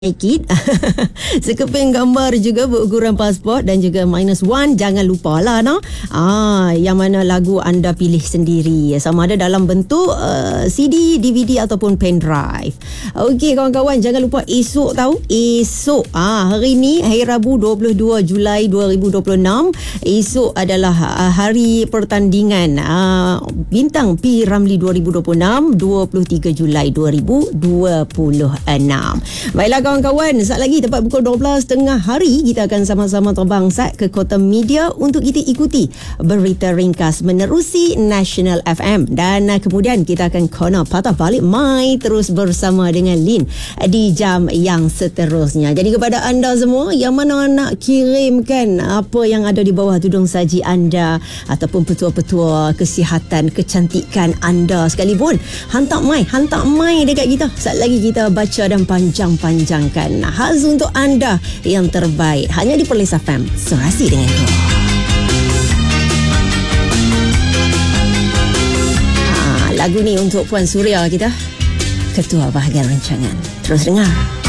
Kit sekeping gambar juga berukuran pasport dan juga -1 jangan lupa lah yang mana lagu anda pilih sendiri sama ada dalam bentuk CD, DVD ataupun pen drive. Okey kawan-kawan, jangan lupa esok hari ni hari Rabu 22 Julai 2026 esok adalah hari pertandingan Bintang P Ramlee 2026 23 Julai 2026. Baiklah kawan-kawan, saat lagi tepat pukul 12 tengah hari kita akan sama-sama terbang ke Kota Media untuk kita ikuti berita ringkas menerusi National FM dan kemudian kita akan kena patah balik mai terus bersama dengan Lin di jam yang seterusnya. Jadi kepada anda semua yang mana nak kirimkan apa yang ada di bawah tudung saji anda ataupun petua-petua kesihatan, kecantikan anda sekalipun, hantar mai dekat kita. Saat lagi kita baca dan panjang-panjangkan khas untuk anda yang terbaik hanya di Perlis FM. Serasi denganku. Lagu ni untuk Puan Suria kita, Ketua Bahagian Rancangan. Terus dengar.